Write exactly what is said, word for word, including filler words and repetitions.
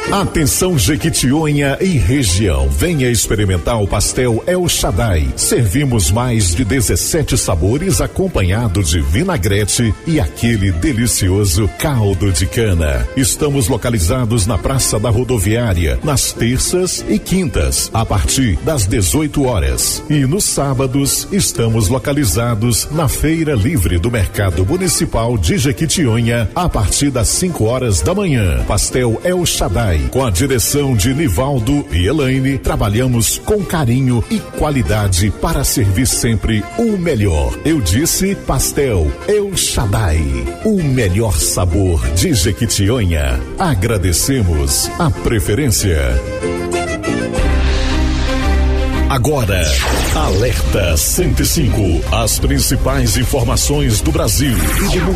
Atenção Jequitinhonha e região, venha experimentar o pastel El Shaddai. Servimos mais de dezessete sabores acompanhado de vinagrete e aquele delicioso caldo de cana. Estamos localizados na Praça da Rodoviária, nas terças e quintas, a partir das dezoito horas. E nos sábados, estamos localizados na Feira Livre do Mercado Municipal de Jequitinhonha, a partir das cinco horas da manhã. Pastel El Shaddai, com a direção de Nivaldo e Elaine, trabalhamos com carinho e qualidade para servir sempre o melhor. Eu disse Pastel El Shaddai, o melhor sabor de Jequitinhonha. Agradecemos a preferência. Agora, Alerta cento e cinco, as principais informações do Brasil e do mundo.